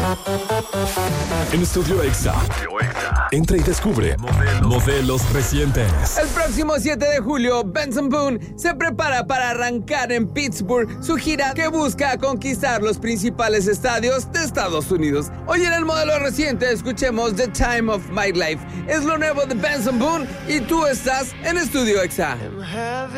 En Estudio Exa. Entra y descubre modelos recientes. El próximo 7 de julio, Benson Boone se prepara para arrancar en Pittsburgh su gira que busca conquistar los principales estadios de Estados Unidos. Hoy en el modelo reciente escuchemos The Time of My Life. Es lo nuevo de Benson Boone y tú estás en Estudio Exa.